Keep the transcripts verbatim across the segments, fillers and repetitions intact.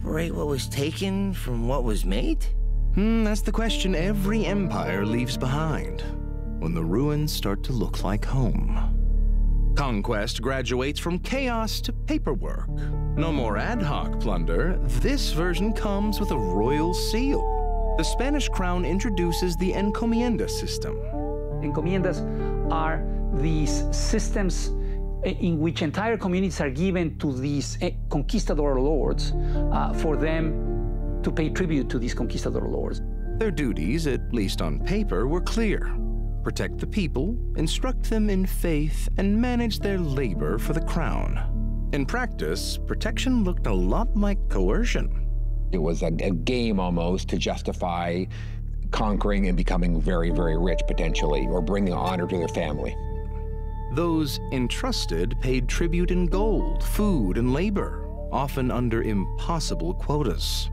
separate what was taken from what was made? Hmm, that's the question every empire leaves behind when the ruins start to look like home. Conquest graduates from chaos to paperwork. No more ad hoc plunder. This version comes with a royal seal. The Spanish crown introduces the encomienda system. Encomiendas are these systems in which entire communities are given to these conquistador lords uh, for them to pay tribute to these conquistador lords. Their duties, at least on paper, were clear. Protect the people, instruct them in faith, and manage their labor for the crown. In practice, protection looked a lot like coercion. It was a, a game almost to justify conquering and becoming very, very rich, potentially, or bringing honor to their family. Those entrusted paid tribute in gold, food, and labor, often under impossible quotas.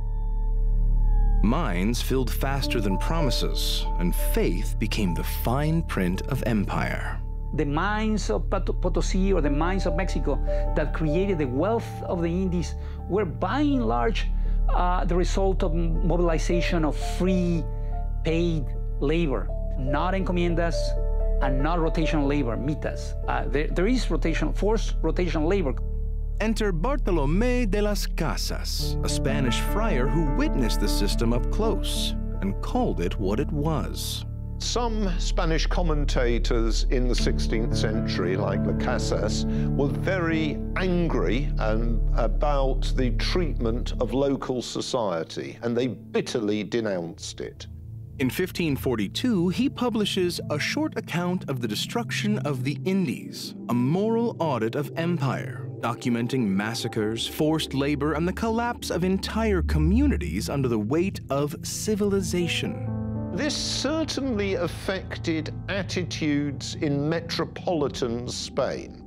Mines filled faster than promises, and faith became the fine print of empire. The mines of Pot Potosí or the mines of Mexico that created the wealth of the Indies were by and large uh, the result of mobilization of free paid labor, not encomiendas and not rotational labor, mitas. Uh, there, there is rotational, forced rotational labor. Enter Bartolomé de las Casas, a Spanish friar who witnessed the system up close and called it what it was. Some Spanish commentators in the sixteenth century, like Las Casas, were very angry um, about the treatment of local society, and they bitterly denounced it. In fifteen forty-two, he publishes a short account of the destruction of the Indies, a moral audit of empire, documenting massacres, forced labor, and the collapse of entire communities under the weight of civilization. This certainly affected attitudes in metropolitan Spain,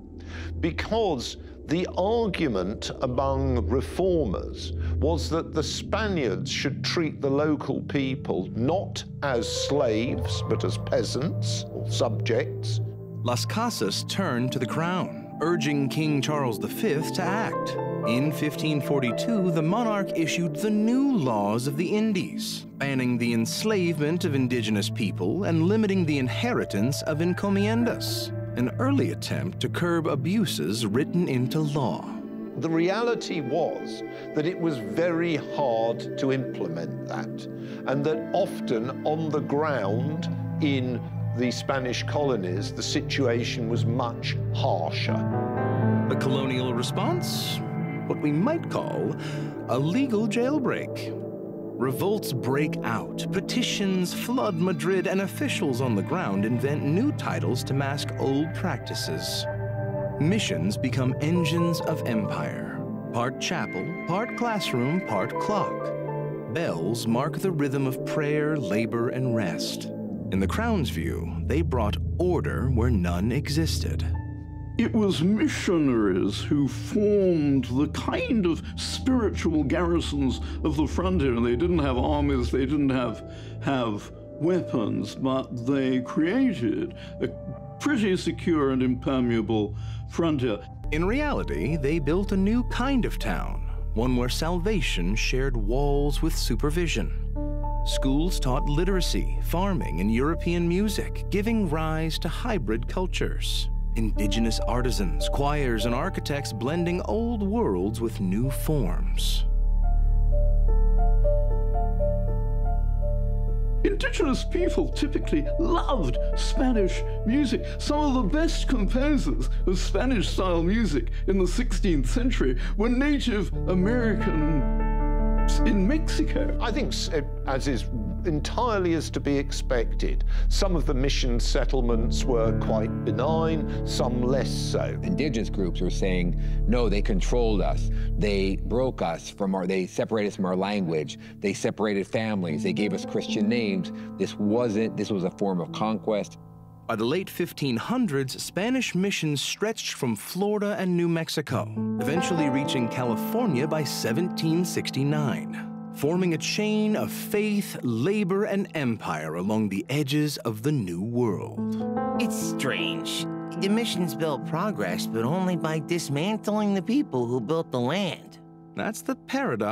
because the argument among reformers was that the Spaniards should treat the local people not as slaves, but as peasants or subjects. Las Casas turned to the crown, urging King Charles the Fifth to act. In fifteen forty-two, the monarch issued the new laws of the Indies, banning the enslavement of indigenous people and limiting the inheritance of encomiendas, an early attempt to curb abuses written into law. The reality was that it was very hard to implement that, and that often on the ground in the Spanish colonies, the situation was much harsher. The colonial response? What we might call a legal jailbreak. Revolts break out, petitions flood Madrid, and officials on the ground invent new titles to mask old practices. Missions become engines of empire. Part chapel, part classroom, part clock. Bells mark the rhythm of prayer, labor, and rest. In the crown's view, they brought order where none existed. It was missionaries who formed the kind of spiritual garrisons of the frontier. They didn't have armies, they didn't have, have weapons, but they created a pretty secure and impermeable frontier. In reality, they built a new kind of town, one where salvation shared walls with supervision. Schools taught literacy, farming, and European music, giving rise to hybrid cultures. Indigenous artisans, choirs, and architects blending old worlds with new forms. Indigenous people typically loved Spanish music. Some of the best composers of Spanish-style music in the sixteenth century were Native Americans in Mexico. I think, as is entirely as to be expected, some of the mission settlements were quite benign, some less so. Indigenous groups were saying, no, they controlled us. They broke us from our, they separated us from our language. They separated families. They gave us Christian names. This wasn't, this was a form of conquest. By the late fifteen hundreds, Spanish missions stretched from Florida and New Mexico, eventually reaching California by seventeen sixty-nine. Forming a chain of faith, labor, and empire along the edges of the New World. It's strange. The missions built progress, but only by dismantling the people who built the land. That's the paradox.